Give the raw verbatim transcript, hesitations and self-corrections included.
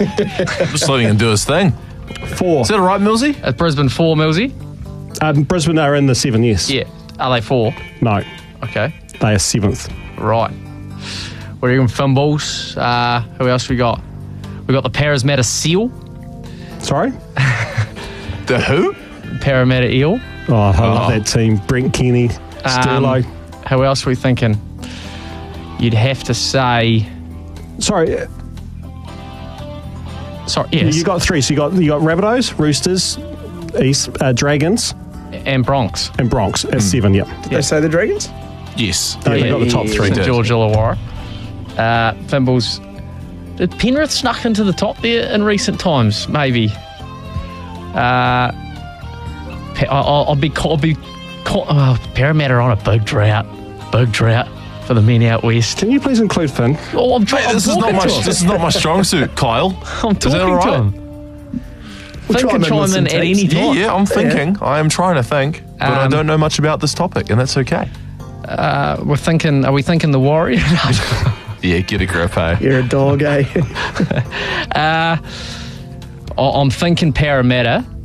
Just letting him do his thing. Four. Is that all right, Millsy? At Brisbane four, Millsy? Um, Brisbane are in the seven, yes. Yeah. Are they four? No, Okay. they are seventh. Right. What do you reckon, Fimballs? Uh, who else we got? We got the Parramatta Seal. Sorry? The who? Parramatta Eel. Oh, I love Oh. that team. Brent Kenny, Sterlo. Um, who else are we thinking? You'd have to say... Sorry, uh, Sorry, you- yes. you got three. So you got you got Rabbitohs, Roosters, East uh, Dragons, and Bronx. and Bronx at seven. Yep. Did they say the Dragons? Yes. Yeah, they got the top three. St did. George Illawarra. Uh, Fimballs. Did Penrith snuck into the top there in recent times? Maybe. Uh, Pa- I'll, I'll be. I'll be. Oh, Parramatta are on a big drought. Big drought for the men out west. Can you please include Finn? Oh, I'm, try- Mate, I'm this is not talking my to him. this is not my strong suit, Kyle. I'm Is that talking all right? to him. We'll Finn try can and chime listen in at takes. any Yeah, time. yeah, I'm thinking. I am trying to think, but I Um, don't know much about this topic, and that's okay. Uh, we're thinking. Are we thinking the Warriors? Yeah, get a grip, hey. You're a dog, eh? uh, I- I'm thinking Parramatta.